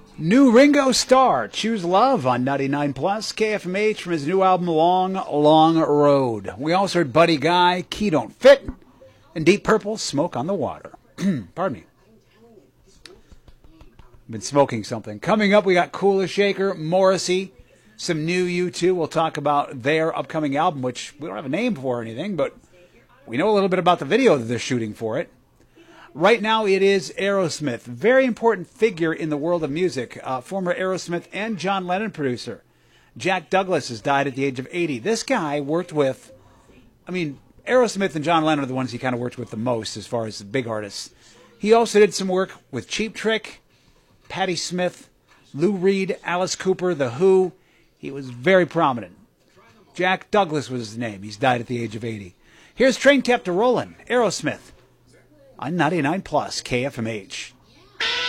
New Ringo Starr, Choose Love on 99 Plus, KFMH from his new album, Long, Long Road. We also heard Buddy Guy, Key Don't Fit, and Deep Purple, Smoke on the Water. Pardon me. Been smoking something. Coming up, we got Kula Shaker, Morrissey, some new U2. We'll talk about their upcoming album, which we don't have a name for or anything, but we know a little bit about the video that they're shooting for it. Right now, it is Aerosmith, very important figure in the world of music, former Aerosmith and John Lennon producer. Jack Douglas has died at the age of 80. This guy worked with, Aerosmith and John Lennon are the ones he kind of worked with the most as far as the big artists. He also did some work with Cheap Trick, Patti Smith, Lou Reed, Alice Cooper, The Who. He was very prominent. Jack Douglas was his name. He's died at the age of 80. Here's Train Kept a Rollin', Aerosmith on 99 Plus KFMH.